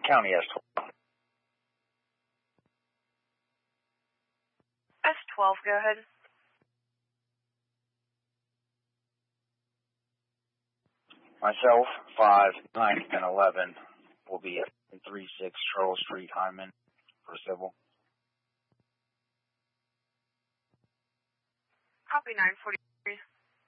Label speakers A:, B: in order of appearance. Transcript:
A: County S12.
B: S12, go ahead.
A: Myself, 5, 9, and 11 will be at 36 Charles Street, Hyman, for civil.
B: Copy 943.